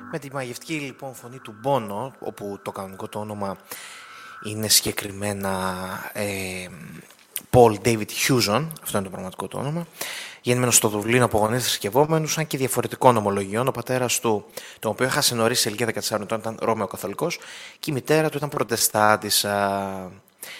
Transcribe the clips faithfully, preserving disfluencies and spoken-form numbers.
Με τη μαγευτική λοιπόν φωνή του Bono, όπου το κανονικό του όνομα είναι συγκεκριμένα ε, Paul David Hewson, αυτό είναι το πραγματικό του όνομα, γεννημένος στο Δουβλίνο από γονείς θρησκευόμενους, αν και διαφορετικών ομολογιών. Ο πατέρας του, τον οποίο έχασε νωρίς σε ηλικία δεκατεσσάρων ετών, ήταν Ρώμαιο Καθολικός και η μητέρα του ήταν Προτεστάντισσα.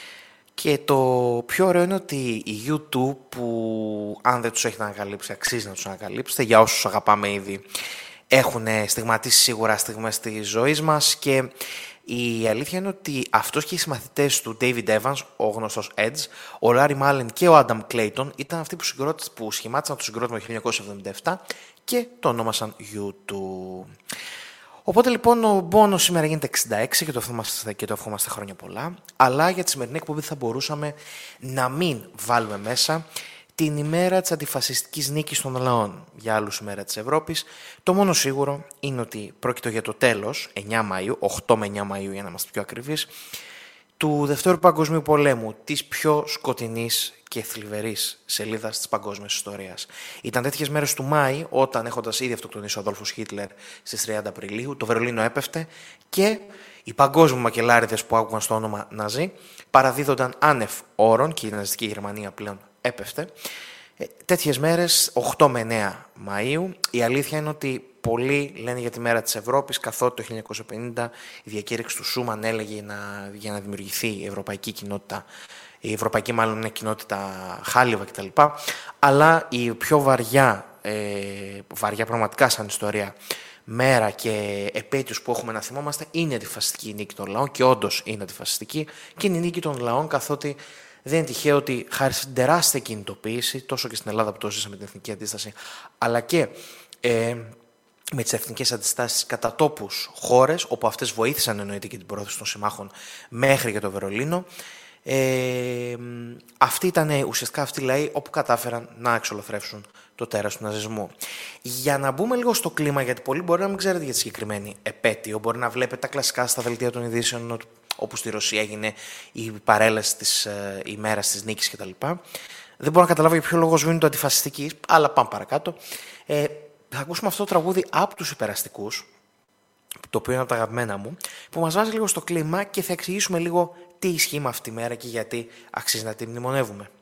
Και το πιο ωραίο είναι ότι η γιου τιούμπ, που αν δεν τους έχετε ανακαλύψει, αξίζει να τους ανακαλύψετε, για όσους αγαπάμε ήδη, έχουν στιγματίσει σίγουρα στιγμές της ζωής μας, και η αλήθεια είναι ότι αυτός και οι συμμαθητές του David Evans, ο γνωστός Edge, ο Larry Mullen και ο Adam Clayton ήταν αυτοί που, που σχημάτισαν το συγκρότημα το χίλια εννιακόσια εβδομήντα επτά και το ονόμασαν γιου τιούμπ. Οπότε λοιπόν ο Bono σήμερα γίνεται εξήντα έξι και το, ευχόμαστε, και το ευχόμαστε χρόνια πολλά, αλλά για τη σημερινή εκπομπή θα μπορούσαμε να μην βάλουμε μέσα την ημέρα της αντιφασιστικής νίκης των λαών, για άλλους ημέρα της Ευρώπης. Το μόνο σίγουρο είναι ότι πρόκειται για το τέλος, εννιά Μαΐου, οκτώ με εννιά Μαΐου για να είμαστε πιο ακριβείς, του Δευτέρου Παγκοσμίου Πολέμου, της πιο σκοτεινής και θλιβερής σελίδας της παγκόσμιας ιστορίας. Ήταν τέτοιες μέρες του Μάη, όταν έχοντας ήδη αυτοκτονήσει ο Αδόλφος Χίτλερ στις τριάντα Απριλίου, το Βερολίνο έπεφτε και οι παγκόσμιοι μακελάριδες που άκουγαν στο όνομα Ναζί παραδίδονταν άνευ όρων και η ναζιστική Γερμανία πλέον έπεφτε. Ε, τέτοιες μέρες, οκτώ με εννιά Μαΐου, η αλήθεια είναι ότι πολλοί λένε για τη μέρα της Ευρώπης, καθότι το χίλια εννιακόσια πενήντα η διακήρυξη του Σούμαν έλεγε να, για να δημιουργηθεί η ευρωπαϊκή κοινότητα, η ευρωπαϊκή μάλλον είναι κοινότητα χάλιβα κτλ. Αλλά η πιο βαριά, ε, βαριά πραγματικά σαν ιστορία μέρα και επέτειος που έχουμε να θυμόμαστε είναι η αντιφασιστική νίκη των λαών, και όντως είναι αντιφασιστική, και είναι η νίκη των λαών, καθότι δεν είναι τυχαίο ότι χάρη στην τεράστια κινητοποίηση, τόσο και στην Ελλάδα που το ζήσαμε την εθνική αντίσταση, αλλά και ε, με τις εθνικές αντιστάσεις κατά τόπους χώρες, όπου αυτές βοήθησαν εννοείται και την πρόθεση των συμμάχων μέχρι και το Βερολίνο, ε, αυτοί ήταν ουσιαστικά αυτοί οι λαοί όπου κατάφεραν να εξολοθρεύσουν το τέρας του ναζισμού. Για να μπούμε λίγο στο κλίμα, γιατί πολλοί μπορεί να μην ξέρετε για τη συγκεκριμένη επέτειο, μπορεί να βλέπετε τα κλασικά στα δελτία των ειδήσεων, όπου στη Ρωσία έγινε η παρέλαση της ε, ημέρας της νίκης κτλ. Δεν μπορώ να καταλάβω για ποιο λόγο σβήνουν το αντιφασιστική, αλλά πάμε παρακάτω. Ε, θα ακούσουμε αυτό το τραγούδι από τους Υπεραστικούς, το οποίο είναι από τα αγαπημένα μου, που μας βάζει λίγο στο κλίμα και θα εξηγήσουμε λίγο τι ισχύει με αυτή τη μέρα και γιατί αξίζει να τη μνημονεύουμε.